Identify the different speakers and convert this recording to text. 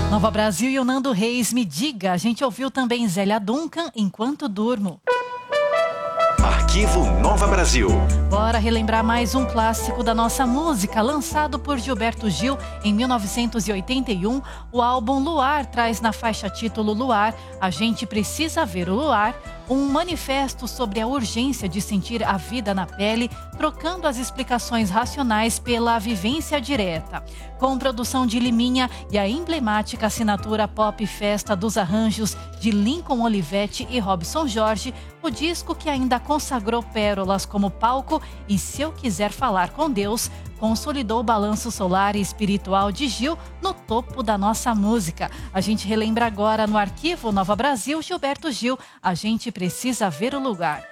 Speaker 1: Nova Brasil e o Nando Reis, Me Diga. A gente ouviu também Zélia Duncan, Enquanto Durmo.
Speaker 2: Arquivo Nova Brasil.
Speaker 1: Bora relembrar mais um clássico da nossa música, lançado por Gilberto Gil em 1981. O álbum Luar traz na faixa título Luar, A Gente Precisa Ver o Luar, um manifesto sobre a urgência de sentir a vida na pele, trocando as explicações racionais pela vivência direta. Com produção de Liminha e a emblemática assinatura Pop Festa dos Arranjos de Lincoln Olivetti e Robson Jorge, o disco que ainda consagrou pérolas como Palco e Se Eu Quiser Falar com Deus, consolidou o balanço solar e espiritual de Gil no topo da nossa música. A gente relembra agora no Arquivo Nova Brasil, Gilberto Gil, A Gente Precisa Ver o Lugar.